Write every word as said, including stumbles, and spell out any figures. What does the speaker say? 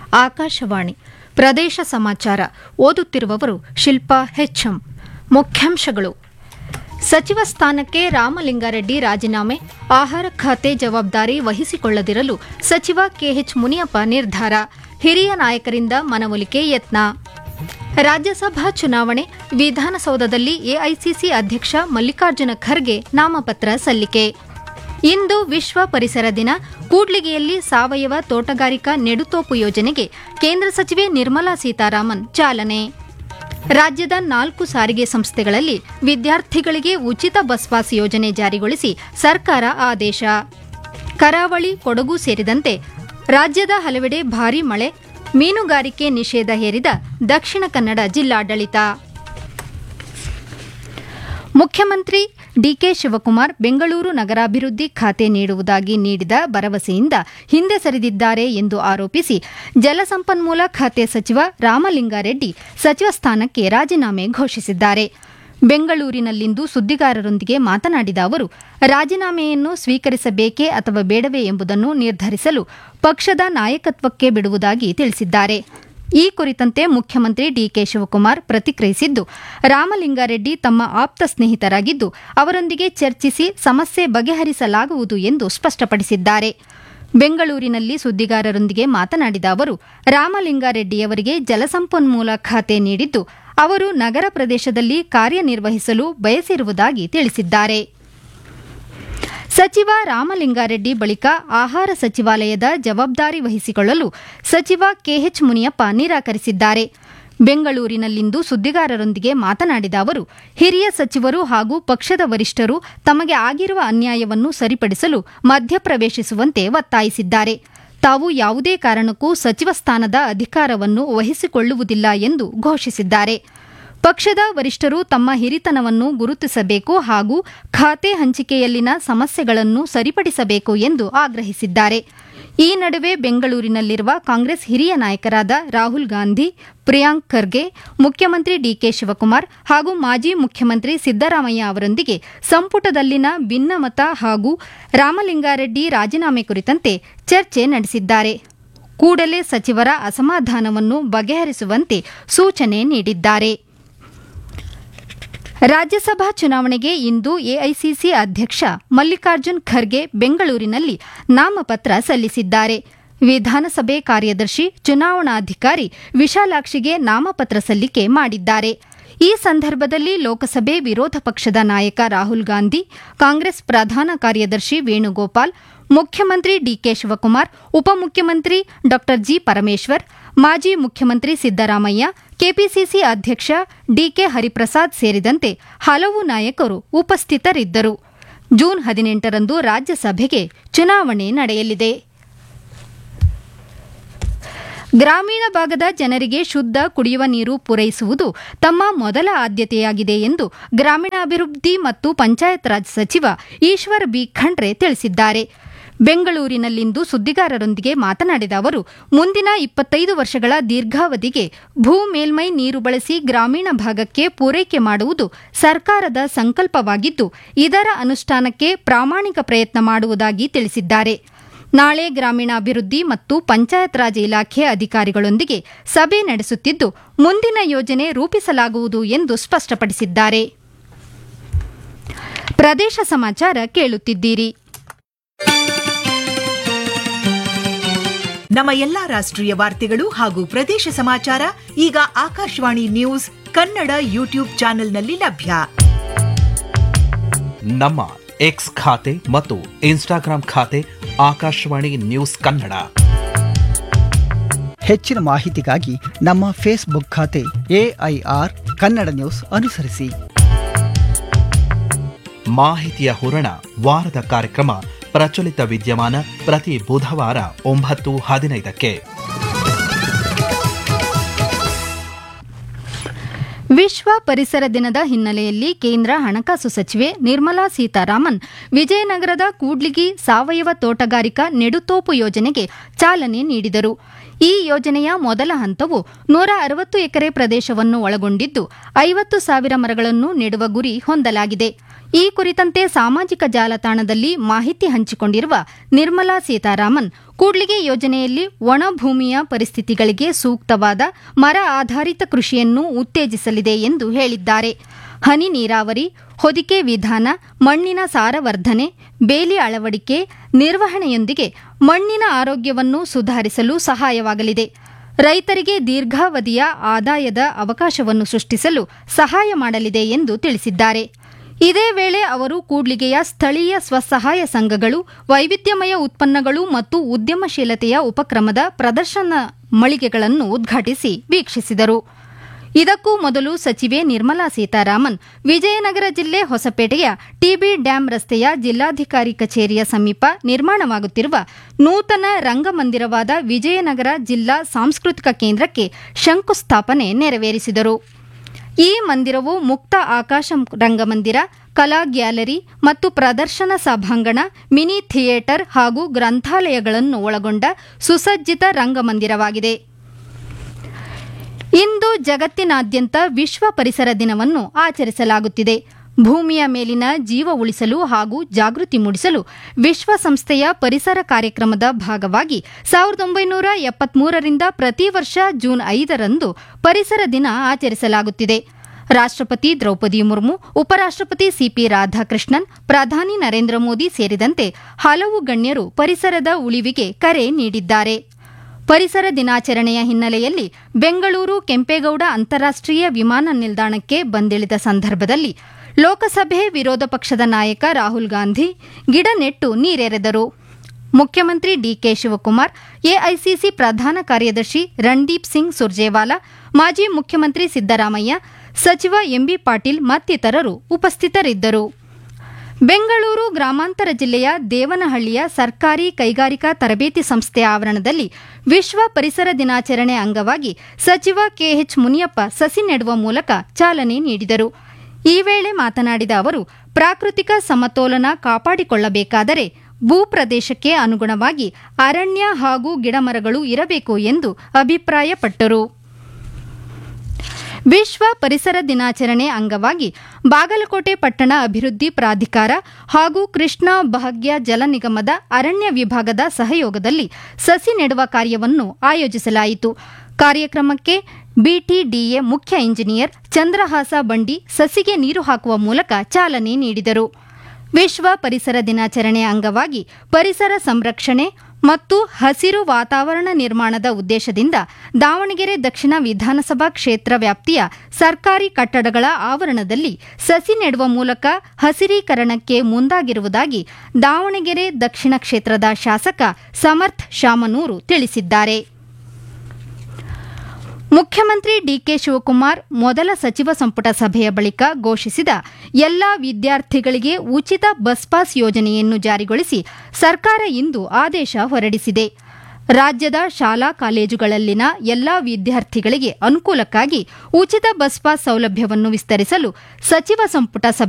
ಆಕಾಶವಾಣಿ ಪ್ರದೇಶ ಸಮಾಚಾರ ಓದುತ್ತಿರುವವರು ಶಿಲ್ಪಾ ಹೆಚ್ಎಂ. ಮುಖ್ಯಾಂಶಗಳು: ಸಚಿವ ಸ್ಥಾನಕ್ಕೆ ರಾಮಲಿಂಗಾರೆಡ್ಡಿ ರಾಜೀನಾಮೆ, ಆಹಾರ ಖಾತೆ ಜವಾಬ್ದಾರಿ ವಹಿಸಿಕೊಳ್ಳದಿರಲು ಸಚಿವ ಕೆಎಚ್ ಮುನಿಯಪ್ಪ ನಿರ್ಧಾರ, ಹಿರಿಯ ನಾಯಕರಿಂದ ಮನವೊಲಿಕೆ ಯತ್ನ. ರಾಜ್ಯಸಭಾ ಚುನಾವಣೆ, ವಿಧಾನಸೌಧದಲ್ಲಿ ಎಐಸಿಸಿ ಅಧ್ಯಕ್ಷ ಮಲ್ಲಿಕಾರ್ಜುನ ಖರ್ಗೆ ನಾಮಪತ್ರ ಸಲ್ಲಿಕೆ. ಇಂದು ವಿಶ್ವ ಪರಿಸರ ದಿನ. ಕೂಡ್ಲಿಗಿಯಲ್ಲಿ ಸಾವಯವ ತೋಟಗಾರಿಕಾ ನೆಡುತೋಪು ಯೋಜನೆಗೆ ಕೇಂದ್ರ ಸಚಿವೆ ನಿರ್ಮಲಾ ಸೀತಾರಾಮನ್ ಚಾಲನೆ. ರಾಜ್ಯದ ನಾಲ್ಕು ಸಾರಿಗೆ ಸಂಸ್ಥೆಗಳಲ್ಲಿ ವಿದ್ಯಾರ್ಥಿಗಳಿಗೆ ಉಚಿತ ಬಸ್ ಪಾಸ್ ಯೋಜನೆ ಜಾರಿಗೊಳಿಸಿ ಸರ್ಕಾರ ಆದೇಶ. ಕರಾವಳಿ, ಕೊಡಗು ಸೇರಿದಂತೆ ರಾಜ್ಯದ ಹಲವೆಡೆ ಭಾರೀ ಮಳೆ, ಮೀನುಗಾರಿಕೆ ನಿಷೇಧ ಹೇರಿದ ದಕ್ಷಿಣ ಕನ್ನಡ ಜಿಲ್ಲಾಡಳಿತ. ಮುಖ್ಯಮಂತ್ರಿ ಡಿಕೆ ಶಿವಕುಮಾರ್ ಬೆಂಗಳೂರು ನಗರಾಭಿವೃದ್ಧಿ ಖಾತೆ ನೀಡುವುದಾಗಿ ನೀಡಿದ ಭರವಸೆಯಿಂದ ಹಿಂದೆ ಸರಿದಿದ್ದಾರೆ ಎಂದು ಆರೋಪಿಸಿ ಜಲಸಂಪನ್ಮೂಲ ಖಾತೆ ಸಚಿವ ರಾಮಲಿಂಗಾರೆಡ್ಡಿ ಸಚಿವ ಸ್ಥಾನಕ್ಕೆ ರಾಜೀನಾಮೆ ಘೋಷಿಸಿದ್ದಾರೆ. ಬೆಂಗಳೂರಿನಲ್ಲಿಂದು ಸುದ್ದಿಗಾರರೊಂದಿಗೆ ಮಾತನಾಡಿದ ಅವರು, ರಾಜೀನಾಮೆಯನ್ನು ಸ್ವೀಕರಿಸಬೇಕೇ ಅಥವಾ ಬೇಡವೇ ಎಂಬುದನ್ನು ನಿರ್ಧರಿಸಲು ಪಕ್ಷದ ನಾಯಕತ್ವಕ್ಕೆ ಬಿಡುವುದಾಗಿ ತಿಳಿಸಿದ್ದಾರೆ. ಈ ಕುರಿತಂತೆ ಮುಖ್ಯಮಂತ್ರಿ ಡಿಕೆ ಶಿವಕುಮಾರ್ ಪ್ರತಿಕ್ರಿಯಿಸಿದ್ದು, ರಾಮಲಿಂಗಾರೆಡ್ಡಿ ತಮ್ಮ ಆಪ್ತ ಸ್ನೇಹಿತರಾಗಿದ್ದು ಅವರೊಂದಿಗೆ ಚರ್ಚಿಸಿ ಸಮಸ್ಯೆ ಬಗೆಹರಿಸಲಾಗುವುದು ಎಂದು ಸ್ಪಷ್ಟಪಡಿಸಿದ್ದಾರೆ. ಬೆಂಗಳೂರಿನಲ್ಲಿ ಸುದ್ದಿಗಾರರೊಂದಿಗೆ ಮಾತನಾಡಿದ ಅವರು, ರಾಮಲಿಂಗಾರೆಡ್ಡಿಯವರಿಗೆ ಜಲಸಂಪನ್ಮೂಲ ಖಾತೆ ನೀಡಿದ್ದು ಅವರು ನಗರ ಪ್ರದೇಶದಲ್ಲಿ ಕಾರ್ಯನಿರ್ವಹಿಸಲು ಬಯಸಿರುವುದಾಗಿ ತಿಳಿಸಿದ್ದಾರೆ. ಸಚಿವ ರಾಮಲಿಂಗಾರೆಡ್ಡಿ ಬಳಿಕ ಆಹಾರ ಸಚಿವಾಲಯದ ಜವಾಬ್ದಾರಿ ವಹಿಸಿಕೊಳ್ಳಲು ಸಚಿವ ಕೆಎಚ್ ಮುನಿಯಪ್ಪ ನಿರಾಕರಿಸಿದ್ದಾರೆ. ಬೆಂಗಳೂರಿನಲ್ಲಿಂದು ಸುದ್ದಿಗಾರರೊಂದಿಗೆ ಮಾತನಾಡಿದ ಅವರು, ಹಿರಿಯ ಸಚಿವರು ಹಾಗೂ ಪಕ್ಷದ ವರಿಷ್ಠರು ತಮಗೆ ಆಗಿರುವ ಅನ್ಯಾಯವನ್ನು ಸರಿಪಡಿಸಲು ಮಧ್ಯಪ್ರವೇಶಿಸುವಂತೆ ಒತ್ತಾಯಿಸಿದ್ದಾರೆ. ತಾವು ಯಾವುದೇ ಕಾರಣಕ್ಕೂ ಸಚಿವ ಸ್ಥಾನದ ಅಧಿಕಾರವನ್ನು ವಹಿಸಿಕೊಳ್ಳುವುದಿಲ್ಲ ಎಂದು ಘೋಷಿಸಿದ್ದಾರೆ. ಪಕ್ಷದ ವರಿಷ್ಠರು ತಮ್ಮ ಹಿರಿತನವನ್ನು ಗುರುತಿಸಬೇಕು ಹಾಗೂ ಖಾತೆ ಹಂಚಿಕೆಯಲ್ಲಿನ ಸಮಸ್ಯೆಗಳನ್ನು ಸರಿಪಡಿಸಬೇಕು ಎಂದು ಆಗ್ರಹಿಸಿದ್ದಾರೆ. ಈ ನಡುವೆ ಬೆಂಗಳೂರಿನಲ್ಲಿರುವ ಕಾಂಗ್ರೆಸ್ ಹಿರಿಯ ನಾಯಕರಾದ ರಾಹುಲ್ ಗಾಂಧಿ, ಪ್ರಿಯಾಂಕ್ ಖರ್ಗೆ, ಮುಖ್ಯಮಂತ್ರಿ ಡಿಕೆ ಶಿವಕುಮಾರ್ ಹಾಗೂ ಮಾಜಿ ಮುಖ್ಯಮಂತ್ರಿ ಸಿದ್ದರಾಮಯ್ಯ ಅವರೊಂದಿಗೆ ಸಂಪುಟದಲ್ಲಿನ ಭಿನ್ನಮತ ಹಾಗೂ ರಾಮಲಿಂಗಾರೆಡ್ಡಿ ರಾಜೀನಾಮೆ ಕುರಿತಂತೆ ಚರ್ಚೆ ನಡೆಸಿದ್ದಾರೆ. ಕೂಡಲೇ ಸಚಿವರ ಅಸಮಾಧಾನವನ್ನು ಬಗೆಹರಿಸುವಂತೆ ಸೂಚನೆ ನೀಡಿದ್ದಾರೆ. ರಾಜ್ಯಸಭಾ ಚುನಾವಣೆಗೆ ಇಂದು ಎಐಸಿಸಿ ಅಧ್ಯಕ್ಷ ಮಲ್ಲಿಕಾರ್ಜುನ್ ಖರ್ಗೆ ಬೆಂಗಳೂರಿನಲ್ಲಿ ನಾಮಪತ್ರ ಸಲ್ಲಿಸಿದ್ದಾರೆ. ವಿಧಾನಸಭೆ ಕಾರ್ಯದರ್ಶಿ ಚುನಾವಣಾಧಿಕಾರಿ ವಿಶಾಲಾಕ್ಷಿಗೆ ನಾಮಪತ್ರ ಸಲ್ಲಿಕೆ ಮಾಡಿದ್ದಾರೆ. ಈ ಸಂದರ್ಭದಲ್ಲಿ ಲೋಕಸಭೆ ವಿರೋಧ ಪಕ್ಷದ ನಾಯಕ ರಾಹುಲ್ ಗಾಂಧಿ, ಕಾಂಗ್ರೆಸ್ ಪ್ರಧಾನ ಕಾರ್ಯದರ್ಶಿ ವೇಣುಗೋಪಾಲ್, ಮುಖ್ಯಮಂತ್ರಿ ಡಿಕೆ ಶಿವಕುಮಾರ್, ಉಪಮುಖ್ಯಮಂತ್ರಿ ಡಾ ಜಿ ಪರಮೇಶ್ವರ್, ಮಾಜಿ ಮುಖ್ಯಮಂತ್ರಿ ಸಿದ್ದರಾಮಯ್ಯ, ಕೆಪಿಸಿಸಿ ಅಧ್ಯಕ್ಷ ಡಿಕೆ ಹರಿಪ್ರಸಾದ್ ಸೇರಿದಂತೆ ಹಲವು ನಾಯಕರು ಉಪಸ್ಥಿತರಿದ್ದರು. ಜೂನ್ ಹದಿನೆಂಟರಂದು ರಾಜ್ಯಸಭೆಗೆ ಚುನಾವಣೆ ನಡೆಯಲಿದೆ. ಗ್ರಾಮೀಣ ಭಾಗದ ಜನರಿಗೆ ಶುದ್ಧ ಕುಡಿಯುವ ನೀರು ಪೂರೈಸುವುದು ತಮ್ಮ ಮೊದಲ ಆದ್ಯತೆಯಾಗಿದೆ ಎಂದು ಗ್ರಾಮೀಣಾಭಿವೃದ್ಧಿ ಮತ್ತು ಪಂಚಾಯತ್ ರಾಜ್ ಸಚಿವ ಈಶ್ವರ್ ಬಿ ಖಂಡ್ರೆ ತಿಳಿಸಿದ್ದಾರೆ. ಬೆಂಗಳೂರಿನಲ್ಲಿಂದು ಸುದ್ದಿಗಾರರೊಂದಿಗೆ ಮಾತನಾಡಿದ ಅವರು, ಮುಂದಿನ ಇಪ್ಪತ್ತೈದು ವರ್ಷಗಳ ದೀರ್ಘಾವಧಿಗೆ ಭೂ ಮೇಲ್ಮೈ ನೀರು ಬಳಸಿ ಗ್ರಾಮೀಣ ಭಾಗಕ್ಕೆ ಪೂರೈಕೆ ಮಾಡುವುದು ಸರ್ಕಾರದ ಸಂಕಲ್ಪವಾಗಿದ್ದು ಇದರ ಅನುಷ್ಠಾನಕ್ಕೆ ಪ್ರಾಮಾಣಿಕ ಪ್ರಯತ್ನ ಮಾಡುವುದಾಗಿ ತಿಳಿಸಿದ್ದಾರೆ. ನಾಳೆ ಗ್ರಾಮೀಣಾಭಿವೃದ್ಧಿ ಮತ್ತು ಪಂಚಾಯತ್ ರಾಜ್ ಇಲಾಖೆ ಅಧಿಕಾರಿಗಳೊಂದಿಗೆ ಸಭೆ ನಡೆಸುತ್ತಿದ್ದು ಮುಂದಿನ ಯೋಜನೆ ರೂಪಿಸಲಾಗುವುದು ಎಂದು ಸ್ಪಷ್ಟಪಡಿಸಿದ್ದಾರೆ. ಪ್ರದೇಶ ಸಮಾಚಾರ ಕೇಳುತ್ತಿದ್ದೀರಿ. ನಮ್ಮ ಎಲ್ಲಾ ರಾಷ್ಟ್ರೀಯ ವಾರ್ತೆಗಳು ಹಾಗೂ ಪ್ರದೇಶ ಸಮಾಚಾರ ಈಗ ಆಕಾಶವಾಣಿ ನ್ಯೂಸ್ ಕನ್ನಡ ಯೂಟ್ಯೂಬ್ ಚಾನೆಲ್ನಲ್ಲಿ ಲಭ್ಯ. ನಮ್ಮ ಎಕ್ಸ್ ಖಾತೆ ಮತ್ತು ಇನ್ಸ್ಟಾಗ್ರಾಂ ಖಾತೆ ಆಕಾಶವಾಣಿ ನ್ಯೂಸ್ ಕನ್ನಡ. ಹೆಚ್ಚಿನ ಮಾಹಿತಿಗಾಗಿ ನಮ್ಮ ಫೇಸ್ಬುಕ್ ಖಾತೆ ಎಐಆರ್ ಕನ್ನಡ ನ್ಯೂಸ್ ಅನುಸರಿಸಿ. ಮಾಹಿತಿಯ ಹೂರಣ ವಾರದ ಕಾರ್ಯಕ್ರಮ ಪ್ರಚಲಿತ ವಿದ್ಯಮಾನ ಪ್ರತಿ ಬುಧವಾರ ಒಂಬತ್ತು ಹದಿನೈದಕ್ಕೆ. ವಿಶ್ವ ಪರಿಸರ ದಿನದ ಹಿನ್ನೆಲೆಯಲ್ಲಿ ಕೇಂದ್ರ ಹಣಕಾಸು ಸಚಿವೆ ನಿರ್ಮಲಾ ಸೀತಾರಾಮನ್ ವಿಜಯನಗರದ ಕೂಡ್ಲಿಗಿ ಸಾವಯವ ತೋಟಗಾರಿಕಾ ನೆಡುತೋಪು ಯೋಜನೆಗೆ ಚಾಲನೆ ನೀಡಿದರು. ಈ ಯೋಜನೆಯ ಮೊದಲ ಹಂತವು ನೂರ ಅರವತ್ತು ಎಕರೆ ಪ್ರದೇಶವನ್ನು ಒಳಗೊಂಡಿದ್ದು ಐವತ್ತು ಸಾವಿರ ಮರಗಳನ್ನು ನೆಡುವ ಗುರಿ ಹೊಂದಲಾಗಿದೆ. ಈ ಕುರಿತಂತೆ ಸಾಮಾಜಿಕ ಜಾಲತಾಣದಲ್ಲಿ ಮಾಹಿತಿ ಹಂಚಿಕೊಂಡಿರುವ ನಿರ್ಮಲಾ ಸೀತಾರಾಮನ್, ಕೂಡ್ಲಿಗೆ ಯೋಜನೆಯಲ್ಲಿ ಒಣ ಭೂಮಿಯ ಪರಿಸ್ಥಿತಿಗಳಿಗೆ ಸೂಕ್ತವಾದ ಮರ ಆಧಾರಿತ ಕೃಷಿಯನ್ನು ಉತ್ತೇಜಿಸಲಿದೆ ಎಂದು ಹೇಳಿದ್ದಾರೆ. ಹನಿ ನೀರಾವರಿ, ಹೊದಿಕೆ ವಿಧಾನ, ಮಣ್ಣಿನ ಸಾರವರ್ಧನೆ, ಬೇಲಿ ಅಳವಡಿಕೆ, ನಿರ್ವಹಣೆಯೊಂದಿಗೆ ಮಣ್ಣಿನ ಆರೋಗ್ಯವನ್ನು ಸುಧಾರಿಸಲು ಸಹಾಯವಾಗಲಿದೆ. ರೈತರಿಗೆ ದೀರ್ಘಾವಧಿಯ ಆದಾಯದ ಅವಕಾಶವನ್ನು ಸೃಷ್ಟಿಸಲು ಸಹಾಯ ಮಾಡಲಿದೆ ಎಂದು ತಿಳಿಸಿದ್ದಾರೆ. ಇದೇ ವೇಳೆ ಅವರು ಕೂಡ್ಲಿಗೆಯ ಸ್ಥಳೀಯ ಸ್ವಸಹಾಯ ಸಂಘಗಳು, ವೈವಿಧ್ಯಮಯ ಉತ್ಪನ್ನಗಳು ಮತ್ತು ಉದ್ಯಮಶೀಲತೆಯ ಉಪಕ್ರಮದ ಪ್ರದರ್ಶನ ಮಳಿಗೆಗಳನ್ನು ಉದ್ಘಾಟಿಸಿ ವೀಕ್ಷಿಸಿದರು. ಇದಕ್ಕೂ ಮೊದಲು ಸಚಿವೆ ನಿರ್ಮಲಾ ಸೀತಾರಾಮನ್ ವಿಜಯನಗರ ಜಿಲ್ಲೆ ಹೊಸಪೇಟೆಯ ಟಿಬಿ ಡ್ಯಾಂ ರಸ್ತೆಯ ಜಿಲ್ಲಾಧಿಕಾರಿ ಕಚೇರಿಯ ಸಮೀಪ ನಿರ್ಮಾಣವಾಗುತ್ತಿರುವ ನೂತನ ರಂಗಮಂದಿರವಾದ ವಿಜಯನಗರ ಜಿಲ್ಲಾ ಸಾಂಸ್ಕೃತಿಕ ಕೇಂದ್ರಕ್ಕೆ ಶಂಕುಸ್ಥಾಪನೆ ನೆರವೇರಿಸಿದರು. ಈ ಮಂದಿರವು ಮುಕ್ತ ಆಕಾಶ ರಂಗಮಂದಿರ, ಕಲಾ ಗ್ಯಾಲರಿ ಮತ್ತು ಪ್ರದರ್ಶನ ಸಭಾಂಗಣ, ಮಿನಿ ಥಿಯೇಟರ್ ಹಾಗೂ ಗ್ರಂಥಾಲಯಗಳನ್ನು ಒಳಗೊಂಡ ಸುಸಜ್ಜಿತ ರಂಗಮಂದಿರವಾಗಿದೆ. ಇಂದು ಜಗತ್ತಿನಾದ್ಯಂತ ವಿಶ್ವ ಪರಿಸರ ದಿನವನ್ನು ಆಚರಿಸಲಾಗುತ್ತಿದೆ. ಭೂಮಿಯ ಮೇಲಿನ ಜೀವ ಉಳಿಸಲು ಹಾಗೂ ಜಾಗೃತಿ ಮೂಡಿಸಲು ವಿಶ್ವಸಂಸ್ಥೆಯ ಪರಿಸರ ಕಾರ್ಯಕ್ರಮದ ಭಾಗವಾಗಿ ಸಾವಿರದ ಒಂಬೈನೂರ ಎಪ್ಪತ್ಮೂರರಿಂದ ಪ್ರತಿ ವರ್ಷ ಜೂನ್ ಐದರಂದು ಪರಿಸರ ದಿನ ಆಚರಿಸಲಾಗುತ್ತಿದೆ. ರಾಷ್ಟ್ರಪತಿ ದ್ರೌಪದಿ ಮುರ್ಮು, ಉಪರಾಷ್ಟ್ರಪತಿ ಸಿಪಿ ರಾಧಾಕೃಷ್ಣನ್, ಪ್ರಧಾನಿ ನರೇಂದ್ರ ಮೋದಿ ಸೇರಿದಂತೆ ಹಲವು ಗಣ್ಯರು ಪರಿಸರದ ಉಳಿವಿಗೆ ಕರೆ ನೀಡಿದ್ದಾರೆ. ಪರಿಸರ ದಿನಾಚರಣೆಯ ಹಿನ್ನೆಲೆಯಲ್ಲಿ ಬೆಂಗಳೂರು ಕೆಂಪೇಗೌಡ ಅಂತಾರಾಷ್ಟೀಯ ವಿಮಾನ ನಿಲ್ದಾಣಕ್ಕೆ ಬಂದಿಳಿದ ಸಂದರ್ಭದಲ್ಲಿ ಲೋಕಸಭೆ ವಿರೋಧ ಪಕ್ಷದ ನಾಯಕ ರಾಹುಲ್ ಗಾಂಧಿ ಗಿಡ ನೆಟ್ಟು ನೀರೆರೆದರು. ಮುಖ್ಯಮಂತ್ರಿ ಡಿಕೆ ಶಿವಕುಮಾರ್, ಎಐಸಿಸಿ ಪ್ರಧಾನ ಕಾರ್ಯದರ್ಶಿ ರಣದೀಪ್ ಸಿಂಗ್ ಸುರ್ಜೇವಾಲಾ, ಮಾಜಿ ಮುಖ್ಯಮಂತ್ರಿ ಸಿದ್ದರಾಮಯ್ಯ, ಸಚಿವ ಎಂಬಿ ಪಾಟೀಲ್ ಮತ್ತಿತರರು ಉಪಸ್ಥಿತರಿದ್ದರು. ಬೆಂಗಳೂರು ಗ್ರಾಮಾಂತರ ಜಿಲ್ಲೆಯ ದೇವನಹಳ್ಳಿಯ ಸರ್ಕಾರಿ ಕೈಗಾರಿಕಾ ತರಬೇತಿ ಸಂಸ್ಥೆ ಆವರಣದಲ್ಲಿ ವಿಶ್ವ ಪರಿಸರ ದಿನಾಚರಣೆ ಅಂಗವಾಗಿ ಸಚಿವ ಕೆಎಚ್ ಮುನಿಯಪ್ಪ ಸಸಿ ನೆಡುವ ಮೂಲಕ ಚಾಲನೆ ನೀಡಿದರು. ಈ ವೇಳೆ ಮಾತನಾಡಿದ ಅವರು, ಪ್ರಾಕೃತಿಕ ಸಮತೋಲನ ಕಾಪಾಡಿಕೊಳ್ಳಬೇಕಾದರೆ ಭೂಪ್ರದೇಶಕ್ಕೆ ಅನುಗುಣವಾಗಿ ಅರಣ್ಯ ಹಾಗೂ ಗಿಡಮರಗಳು ಇರಬೇಕು ಎಂದು ಅಭಿಪ್ರಾಯಪಟ್ಟರು. ವಿಶ್ವ ಪರಿಸರ ದಿನಾಚರಣೆ ಅಂಗವಾಗಿ ಬಾಗಲಕೋಟೆ ಪಟ್ಟಣ ಅಭಿವೃದ್ಧಿ ಪ್ರಾಧಿಕಾರ ಹಾಗೂ ಕೃಷ್ಣಾ ಭಾಗ್ಯ ಜಲ ನಿಗಮದ ಅರಣ್ಯ ವಿಭಾಗದ ಸಹಯೋಗದಲ್ಲಿ ಸಸಿ ನೆಡುವ ಕಾರ್ಯವನ್ನು ಆಯೋಜಿಸಲಾಯಿತು. ಕಾರ್ಯಕ್ರಮಕ್ಕೆ ಬಿಟಿಡಿಎ ಮುಖ್ಯ ಇಂಜಿನಿಯರ್ ಚಂದ್ರಹಾಸ ಬಂಡಿ ಸಸಿಗೆ ನೀರು ಹಾಕುವ ಮೂಲಕ ಚಾಲನೆ ನೀಡಿದರು. ವಿಶ್ವ ಪರಿಸರ ದಿನಾಚರಣೆ ಅಂಗವಾಗಿ ಪರಿಸರ ಸಂರಕ್ಷಣೆ ಮತ್ತು ಹಸಿರು ವಾತಾವರಣ ನಿರ್ಮಾಣದ ಉದ್ದೇಶದಿಂದ ದಾವಣಗೆರೆ ದಕ್ಷಿಣ ವಿಧಾನಸಭಾ ಕ್ಷೇತ್ರ ವ್ಯಾಪ್ತಿಯ ಸರ್ಕಾರಿ ಕಟ್ಟಡಗಳ ಆವರಣದಲ್ಲಿ ಸಸಿ ನೆಡುವ ಮೂಲಕ ಹಸಿರೀಕರಣಕ್ಕೆ ಮುಂದಾಗಿರುವುದಾಗಿ ದಾವಣಗೆರೆ ದಕ್ಷಿಣ ಕ್ಷೇತ್ರದ ಶಾಸಕ ಸಮರ್ಥ್ ಶಾಮನೂರು ತಿಳಿಸಿದ್ದಾರೆ. ಮುಖ್ಯಮಂತ್ರಿ ಡಿಕೆ ಶಿವಕುಮಾರ್ ಮೊದಲ ಸಚಿವ ಸಂಪುಟ ಸಭೆಯ ಬಳಿಕ ಘೋಷಿಸಿದ ಎಲ್ಲಾ ವಿದ್ಯಾರ್ಥಿಗಳಿಗೆ ಉಚಿತ ಬಸ್ ಪಾಸ್ ಯೋಜನೆಯನ್ನು ಜಾರಿಗೊಳಿಸಿ ಸರ್ಕಾರ ಇಂದು ಆದೇಶ ಹೊರಡಿಸಿದೆ. ರಾಜ್ಯದ ಶಾಲಾ ಕಾಲೇಜುಗಳಲ್ಲಿನ ಎಲ್ಲಾ ವಿದ್ಯಾರ್ಥಿಗಳಿಗೆ ಅನುಕೂಲಕ್ಕಾಗಿ ಉಚಿತ ಬಸ್ ಪಾಸ್ ಸೌಲಭ್ಯವನ್ನು ವಿಸ್ತರಿಸಲು ಸಚಿವ ಸಂಪುಟ